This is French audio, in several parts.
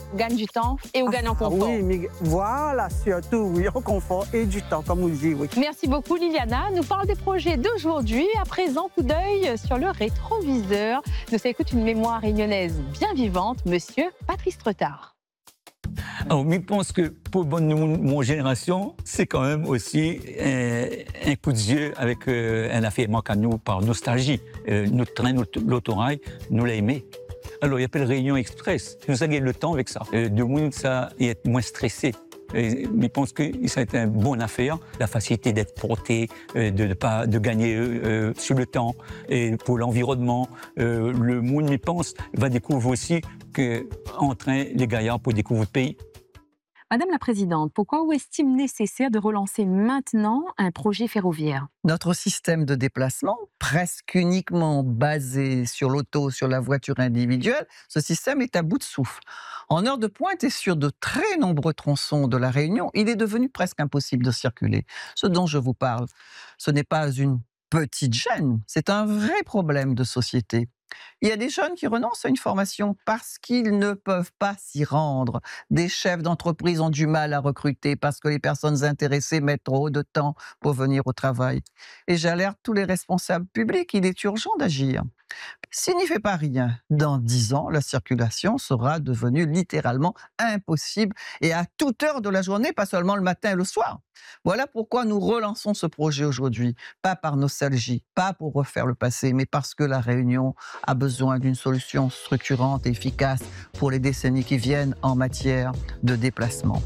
On gagne du temps et on gagne en confort. Oui, mais voilà, surtout, oui, en confort et du temps, comme on dit, oui. Merci beaucoup Liliana, nous parle des projets d'aujourd'hui. À présent, coup d'œil sur le rétroviseur. Nous écoute une mémoire réunionnaise bien vivante, monsieur Patrice Retard. Alors, je pense que pour mon génération, c'est quand même aussi un coup de yeux avec un affaire manque à nous par nostalgie. Notre train, l'autorail, nous l'a aimé. Alors, il y a pas le Réunion Express. Nous avons gagné le temps avec ça. De moins ça et être moins stressé. Mais je pense que ça a été une bonne affaire. La facilité d'être porté, de gagner sur le temps et pour l'environnement. Le monde, je pense, va découvrir aussi qu'en train, les gaillards pour découvrir le pays. Madame la Présidente, pourquoi on estime nécessaire de relancer maintenant un projet ferroviaire? Notre système de déplacement, presque uniquement basé sur l'auto, sur la voiture individuelle, ce système est à bout de souffle. En heure de pointe et sur de très nombreux tronçons de la Réunion, il est devenu presque impossible de circuler. Ce dont je vous parle, ce n'est pas une petite gêne, c'est un vrai problème de société. Il y a des jeunes qui renoncent à une formation parce qu'ils ne peuvent pas s'y rendre. Des chefs d'entreprise ont du mal à recruter parce que les personnes intéressées mettent trop de temps pour venir au travail. Et j'alerte tous les responsables publics, il est urgent d'agir. S'il n'y fait pas rien, dans 10 ans, la circulation sera devenue littéralement impossible et à toute heure de la journée, pas seulement le matin et le soir. Voilà pourquoi nous relançons ce projet aujourd'hui, pas par nostalgie, pas pour refaire le passé, mais parce que la Réunion a besoin d'une solution structurante et efficace pour les décennies qui viennent en matière de déplacement.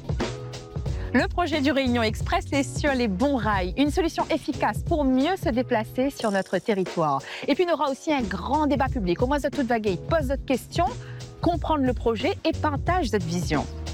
Le projet du Réunion Express est sur les bons rails, une solution efficace pour mieux se déplacer sur notre territoire. Et puis, il y aura aussi un grand débat public. Au moins, de toute vague, pose d'autres questions, comprendre le projet et partage cette vision.